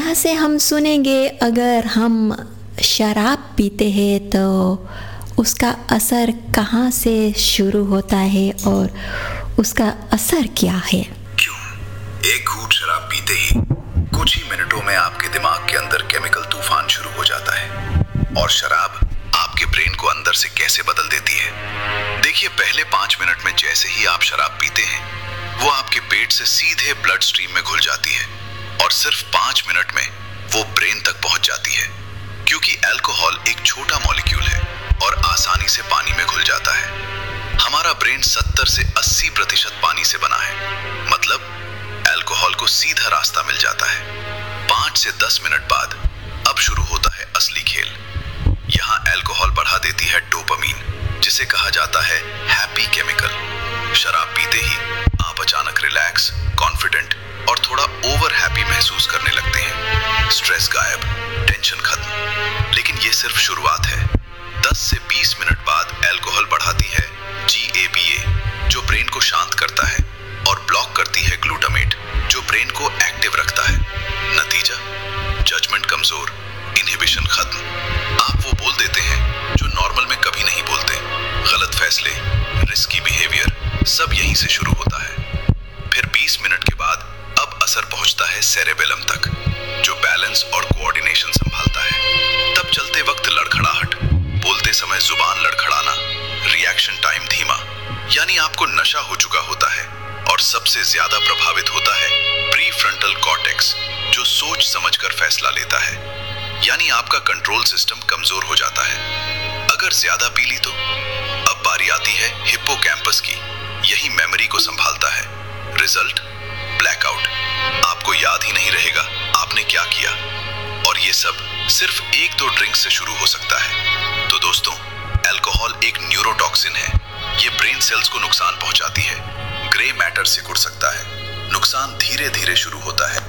यहाँ से हम सुनेंगे अगर हम शराब पीते हैं तो उसका असर कहाँ से शुरू होता है और उसका असर क्या है। क्यों? एक घूंट शराब पीते ही कुछ ही मिनटों में आपके दिमाग के अंदर केमिकल तूफान शुरू हो जाता है और शराब आपके ब्रेन को अंदर से कैसे बदल देती है। देखिए, पहले 5 मिनट में जैसे ही आप शराब पीते हैं वो आपके पेट से सीधे ब्लड स्ट्रीम में घुल जाती है और सिर्फ 5 मिनट में वो ब्रेन तक पहुंच जाती है, क्योंकि अल्कोहल एक छोटा मॉलिक्यूल है और आसानी से पानी में घुल जाता है। हमारा ब्रेन 70 से 80% पानी से बना है, मतलब अल्कोहल को सीधा रास्ता मिल जाता है। 5 से 10 मिनट बाद अब शुरू होता है असली खेल। यहाँ अल्कोहल बढ़ा देती है डोपामीन, जिसे कहा जाता है हैप्पी केमिकल। शराब पीते ही आप अचानक रिलैक्स, कॉन्फिडेंट और थोड़ा ओवर हैप्पी महसूस करने लगते हैं। स्ट्रेस गायब, टेंशन खत्म। लेकिन ये सिर्फ शुरुआत है। 10 से 20 मिनट बाद अल्कोहल बढ़ाती है GABA, जो ब्रेन को शांत करता है, और ब्लॉक करती है ग्लूटामेट, जो ब्रेन को एक्टिव रखता है। नतीजा, जजमेंट कमजोर, इनहिबिशन खत्म। आप वो बोल देते हैं जो नॉर्मल में कभी नहीं बोलते। गलत फैसले, रिस्की बिहेवियर, सब यहीं से शुरू होता है। फिर 20 मिनट के बाद अब असर पहुंचता है सेरेबेलम तक, जो बैलेंस और कोऑर्डिनेशन संभालता है। तब चलते वक्त लड़खड़ाहट, बोलते समय जुबान लड़खड़ाना, रिएक्शन टाइम धीमा, यानी आपको नशा हो चुका होता है। और सबसे ज्यादा प्रभावित होता है प्रीफ्रंटल कॉर्टेक्स, जो सोच समझकर फैसला लेता है, यानी आपका कंट्रोल सिस्टम कमजोर हो जाता है। अगर ज्यादा पी ली तो अब बारी आती है हिप्पोकैम्पस की, यही मेमोरी को संभालता है। रिजल्ट, ब्लैकआउट, आपको याद ही नहीं रहेगा आपने क्या किया। और ये सब सिर्फ 1-2 ड्रिंक से शुरू हो सकता है। तो दोस्तों, अल्कोहल एक न्यूरोटॉक्सिन है। ये ब्रेन सेल्स को नुकसान पहुंचाती है, ग्रे मैटर सिकुड़ सकता है। नुकसान धीरे धीरे शुरू होता है